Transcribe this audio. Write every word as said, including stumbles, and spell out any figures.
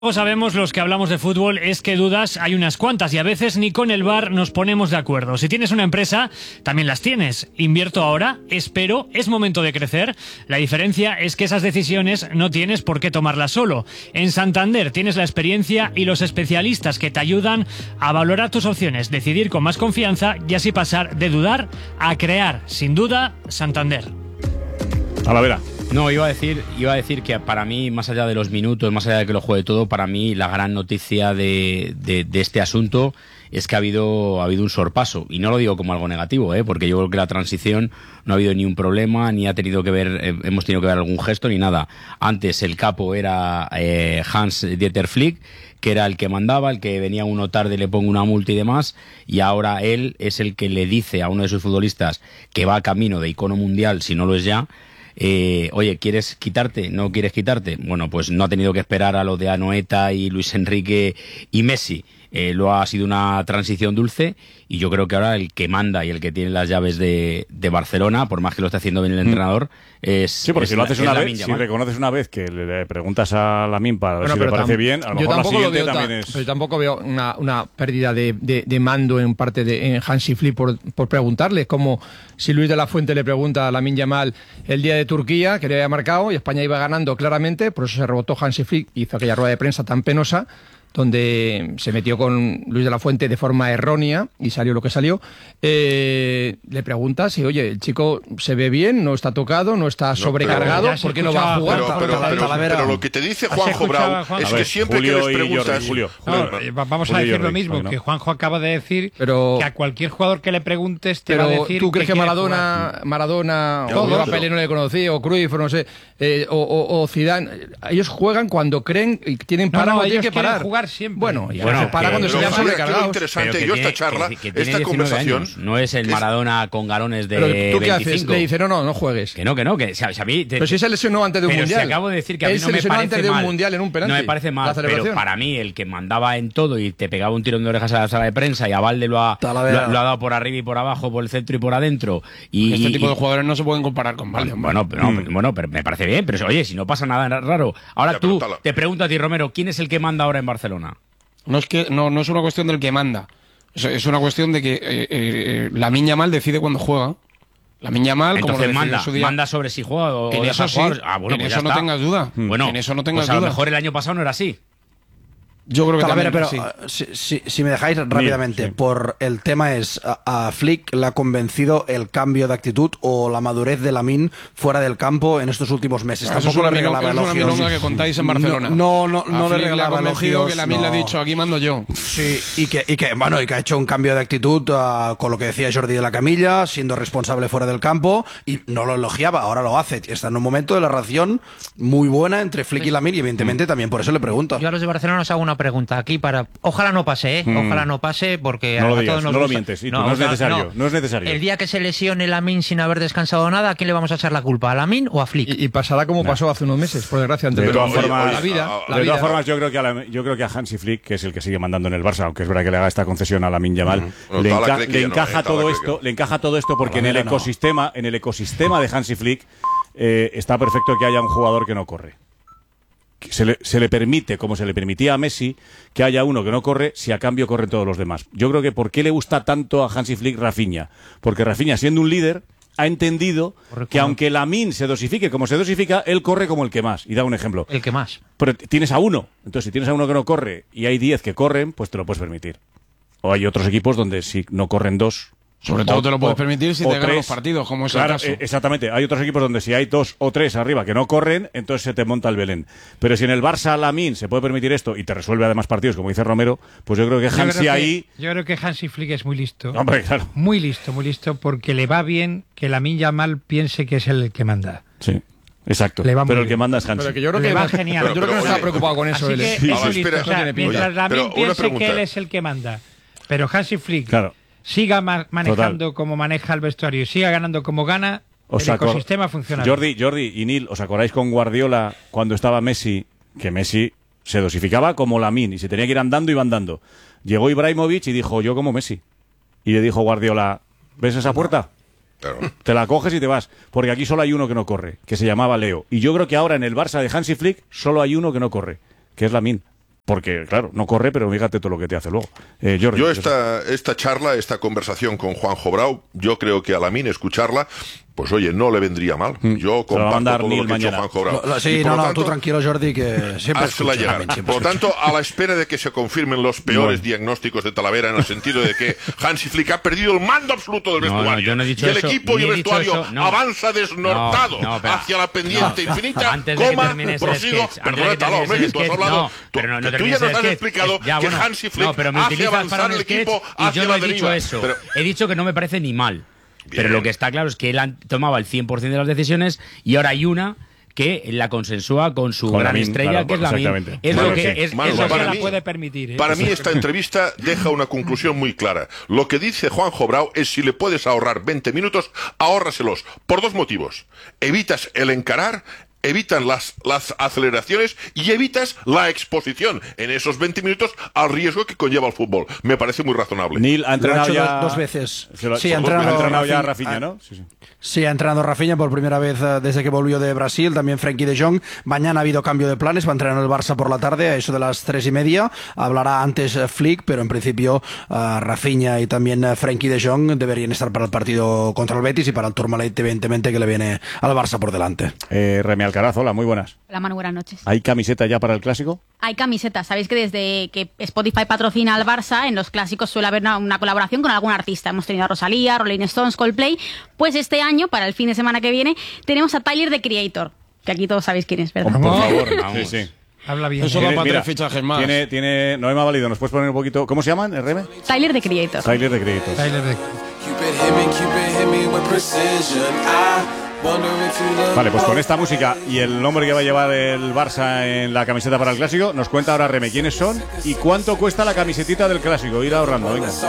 Sabemos los que hablamos de fútbol es que dudas hay unas cuantas y a veces ni con el V A R nos ponemos de acuerdo. Si tienes una empresa, también las tienes. ¿Invierto ahora? ¿Espero? ¿Es momento de crecer? La diferencia es que esas decisiones no tienes por qué tomarlas solo. En Santander tienes la experiencia y los especialistas que te ayudan a valorar tus opciones, decidir con más confianza y así pasar de dudar a crear. Sin duda, Santander. A la vera. No, iba a decir, iba a decir que para mí, más allá de los minutos, más allá de que lo juegue todo, para mí la gran noticia de, de, de este asunto es que ha habido, ha habido un sorpaso. Y no lo digo como algo negativo, ¿eh? Porque yo creo que la transición no ha habido ni un problema, ni ha tenido que ver, eh, hemos tenido que ver algún gesto, ni nada. Antes el capo era eh, Hans-Dieter Flick, que era el que mandaba, el que venía uno tarde, le pongo una multa y demás, y ahora él es el que le dice a uno de sus futbolistas que va camino de icono mundial, si no lo es ya, Eh, oye, ¿quieres quitarte? ¿No quieres quitarte? Bueno, pues no ha tenido que esperar a lo de Anoeta y Luis Enrique y Messi. Eh, lo ha sido una transición dulce y yo creo que ahora el que manda y el que tiene las llaves de, de Barcelona, por más que lo esté haciendo bien el entrenador, es sí, porque es si lo haces la, una es vez, si reconoces una vez que le, le preguntas a Lamine para ver bueno, si le parece bien, a lo mejor la siguiente veo también ta, es... Pero tampoco veo una, una pérdida de, de, de mando en parte de en Hansi Flick por, por preguntarle. Es como si Luis de la Fuente le pregunta a Lamine Yamal el día de Turquía, que le había marcado, y España iba ganando claramente, por eso se rebotó Hansi Flick, hizo aquella rueda de prensa tan penosa, donde se metió con Luis de la Fuente de forma errónea y salió lo que salió. Eh, le pregunta si, oye, el chico se ve bien, no está tocado, no está sobrecargado, no, ¿por qué no va a jugar? Pero, pero, pero, pero, pero lo que te dice Juanjo Bravo Juan? es ver, que siempre Julio que les preguntas... Julio, Julio, no, vamos Julio a decir Jordi, lo mismo, que Juanjo acaba de decir, pero, que a cualquier jugador que le preguntes te pero va a decir... ¿tú crees que, que Maradona, jugar? Maradona o a Pelé no le conocía, o Cruyff, o no sé, eh, o, o, o Zidane? Ellos juegan cuando creen y tienen para no, no, o tienen que parar. Jugar siempre. Bueno, y bueno, se para que, cuando se llama sobrecargado. Interesante, yo tiene, esta charla, que, que esta conversación... Años. No es el Maradona con galones de pero ¿tú qué veinticinco. Haces? Le dice, no, no, no juegues. Que no, que no, que si a, si a mí... Te, pero si se lesionó antes de un pero mundial. Si acabo de decir que a mí Él no se me lesionó parece antes de un mal, mundial en un penalti. No me parece mal, pero para mí el que mandaba en todo y te pegaba un tirón de orejas a la sala de prensa y a Valde lo ha, lo, lo ha dado por arriba y por abajo, por el centro y por adentro. Y, este tipo y, de jugadores no se pueden comparar con Valde. Bueno, pero, no, mm. bueno, pero me parece bien, pero oye, si no pasa nada raro. Ahora ya, tú te pregunto a ti, Romero, ¿quién es el que manda ahora en Barcelona? No es que no, no es una cuestión del que manda. Es, es una cuestión de que eh, eh, Lamine Yamal decide cuando juega. Lamine Yamal, como entonces lo manda, su día, manda sobre si juega o en eso sí, ah, bueno, en pues eso no está. tengas duda. Bueno, en eso no tengas pues a duda. lo mejor el año pasado no era así. Yo creo que también, pero sí. uh, si, si, si me dejáis rápidamente, sí. por el tema es, a, a Flick le ha convencido el cambio de actitud o la madurez de Lamine fuera del campo en estos últimos meses. Ah, Tampoco eso le regalaba elogios. Es una milonga que contáis en Barcelona. No, no, no, no le regalaba elogios. Que Lamine no. le ha dicho, aquí mando yo. Sí, y que, y que, bueno, y que ha hecho un cambio de actitud uh, con lo que decía Jordi de la Camilla, siendo responsable fuera del campo, y no lo elogiaba, ahora lo hace. Está en un momento de la relación muy buena entre Flick y Lamine, y evidentemente también por eso le pregunto. Yo a los de Barcelona os hago una pregunta aquí para... Ojalá no pase, ¿eh? Ojalá no pase porque no a, lo a digas, todos nos no gusta. lo mientes, y no, no es necesario, no. no es necesario. El día que se lesione Lamine sin haber descansado nada, ¿a quién le vamos a echar la culpa? ¿A Lamine o a Flick? Y, y pasará como nah. pasó hace unos meses, por desgracia. Antes de, de todas pero, formas, oye, la vida, a, la de vida. todas formas yo creo que a la, yo creo que a Hansi Flick, que es el que sigue mandando en el Barça, aunque es verdad que le haga esta concesión a Lamine Yamal, uh-huh. bueno, le, enca le encaja no, todo esto, le encaja todo esto porque en el ecosistema, no. en el ecosistema de Hansi Flick eh, está perfecto que haya un jugador que no corre. Se le, se le permite, como se le permitía a Messi, que haya uno que no corre, si a cambio corren todos los demás. Yo creo que ¿por qué le gusta tanto a Hansi Flick Rafinha? Porque Rafinha, siendo un líder, ha entendido corre que aunque Lamine se dosifique como se dosifica, él corre como el que más. Y da un ejemplo. El que más. Pero tienes a uno. Entonces, si tienes a uno que no corre y hay diez que corren, pues te lo puedes permitir. O hay otros equipos donde si no corren dos... Sobre todo o, te lo puedes o, permitir si te ganan los partidos, como es claro, el caso. Exactamente. Hay otros equipos donde si hay dos o tres arriba que no corren, entonces se te monta el Belén. Pero si en el Barça Lamine se puede permitir esto y te resuelve además partidos, como dice Romero, pues yo creo que Hansi yo creo que, ahí... Yo creo que Hansi Flick es muy listo. Hombre, claro. Muy listo, muy listo, porque le va bien que Lamine Yamal piense que es el que manda. Sí. Exacto, pero el que manda es Hansi. Pero que yo creo que le va genial. Yo creo que no está preocupado con eso. Así él. que sí, es sí, listo. espera, O sea, mientras oye, Lamine piense pregunta. que él es el que manda, pero Hansi Flick... Claro. siga ma manejando Total. como maneja el vestuario y siga ganando como gana, os el ecosistema funciona. Jordi, Jordi y Neil, ¿os acordáis con Guardiola cuando estaba Messi? Que Messi se dosificaba como Lamine y se tenía que ir andando y iba andando. Llegó Ibrahimovic y dijo, yo como Messi. Y le dijo Guardiola, ¿ves esa puerta? Claro. Te la coges y te vas. Porque aquí solo hay uno que no corre, que se llamaba Leo. Y yo creo que ahora en el Barça de Hansi Flick solo hay uno que no corre, que es Lamine. Porque, claro, no corre, pero fíjate todo lo que te hace luego. Eh, Jordi, yo esta, esta charla, esta conversación con Juanjo Brau, yo creo que a Lamine escucharla, pues oye, no le vendría mal. Yo comparto todo lo que ha dicho Juanjo Brau. Lo, sí, no, no, tanto, tú tranquilo, Jordi, que siempre escucha, llegar. Siempre por lo tanto, a la espera de que se confirmen los peores no. diagnósticos de Talavera, en el sentido de que Hansi Flick ha perdido el mando absoluto del vestuario. No, no, yo no he dicho y el eso, equipo y el vestuario no. avanza desnortado no, no, pero, hacia la pendiente no, infinita, antes de coma, prosigo, perdona, Talón, hombre, que tú has hablado, tú, no, no tú ya nos has explicado ya, bueno, que Hansi Flick no, pero me hace avanzar el equipo hacia la deriva. Y yo no he dicho eso, he dicho que no me parece ni mal. Bien. Pero lo que está claro es que él tomaba el cien por ciento de las decisiones y ahora hay una que la consensúa con su con gran Lamine, estrella, claro, que es Lamine. Es Manu, lo que, sí. es, Manu, es lo para que mí, la puede permitir. ¿eh? Para mí esta entrevista deja una conclusión muy clara. Lo que dice Juanjo Brau es si le puedes ahorrar veinte minutos, ahórraselos. Por dos motivos. Evitas el encarar, evitan las, las aceleraciones y evitas la exposición en esos veinte minutos al riesgo que conlleva el fútbol. Me parece muy razonable. Neil ha entrenado ha hecho ya dos veces. Lo, sí, ha entrenado, ha entrenado ya Rafinha, ¿no? Sí, sí. Sí, ha entrenado Rafinha por primera vez desde que volvió de Brasil, también Frenkie de Jong. Mañana ha habido cambio de planes, va a entrenar el Barça por la tarde, a eso de las tres y media. Hablará antes Flick, pero en principio uh, Rafinha y también uh, Frenkie de Jong deberían estar para el partido contra el Betis y para el Tourmalet, evidentemente, que le viene al Barça por delante. Eh, Remy Alcaraz, hola, muy buenas. Hola Manu, buenas noches. ¿Hay camiseta ya para el Clásico? Hay camisetas. Sabéis que desde que Spotify patrocina al Barça, en los clásicos suele haber una, una colaboración con algún artista. Hemos tenido a Rosalía, Rolling Stones, Coldplay. Pues este año, para el fin de semana que viene, tenemos a Tyler, the Creator, que aquí todos sabéis quién es, ¿verdad? Oh, por favor, vamos. Sí, sí. Habla bien. Eso va para tres fichajes más. Tiene, tiene, no me ha valido. ¿Nos puedes poner un poquito? ¿Cómo se llaman, R M? Tyler, the Creator. Tyler, the Creator. Tyler, the... Vale, pues con esta música y el nombre que va a llevar el Barça en la camiseta para el Clásico, nos cuenta ahora Reme quiénes son y cuánto cuesta la camiseta del Clásico. Ir ahorrando, venga.